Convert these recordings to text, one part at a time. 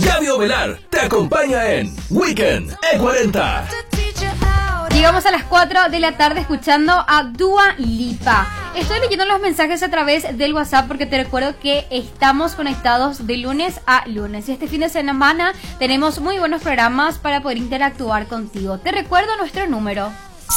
Gaby Ovelar te acompaña en Weekend E40. Llegamos a las 4 de la tarde escuchando a Dua Lipa. Estoy leyendo los mensajes a través del WhatsApp porque te recuerdo que estamos conectados de lunes a lunes. Y este fin de semana tenemos muy buenos programas para poder interactuar contigo. Te recuerdo nuestro número.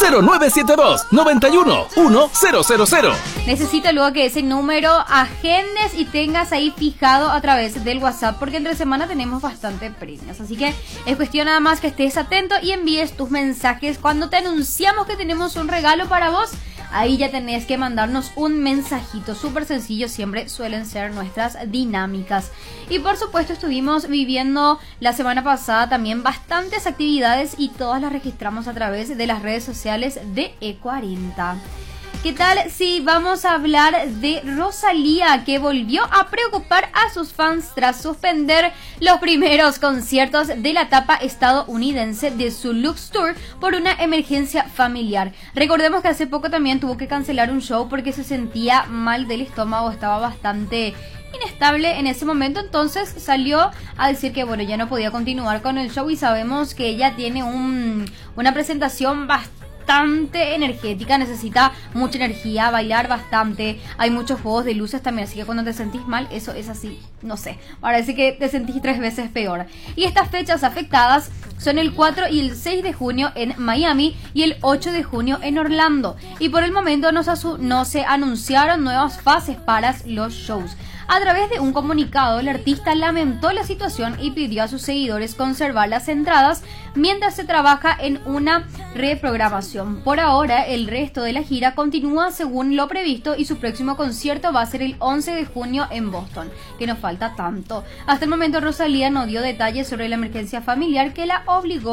0972 91 1000. Necesito luego que ese número agendes y tengas ahí fijado a través del WhatsApp, porque entre semana tenemos bastante premios. Así que es cuestión nada más que estés atento y envíes tus mensajes. Cuando te anunciamos que tenemos un regalo para vos, ahí ya tenés que mandarnos un mensajito. Súper sencillo, siempre suelen ser nuestras dinámicas. Y por supuesto estuvimos viviendo la semana pasada también bastantes actividades y todas las registramos a través de las redes sociales de E40. ¿Qué tal si vamos a hablar de Rosalía, que volvió a preocupar a sus fans tras suspender los primeros conciertos de la etapa estadounidense de su Lux Tour por una emergencia familiar? Recordemos que hace poco también tuvo que cancelar un show porque se sentía mal del estómago, estaba bastante inestable en ese momento, entonces salió a decir que bueno, ya no podía continuar con el show y sabemos que ella tiene una presentación bastante energética, necesita mucha energía, bailar bastante, hay muchos juegos de luces también, así que cuando te sentís mal, eso es así, no sé, parece que te sentís 3 veces peor. Y estas fechas afectadas son el 4 y el 6 de junio en Miami y el 8 de junio en Orlando, y por el momento no se anunciaron nuevas fases para los shows. A través de un comunicado, el artista lamentó la situación y pidió a sus seguidores conservar las entradas mientras se trabaja en una reprogramación. Por ahora, el resto de la gira continúa según lo previsto y su próximo concierto va a ser el 11 de junio en Boston, que nos falta tanto. Hasta el momento, Rosalía no dio detalles sobre la emergencia familiar que la obligó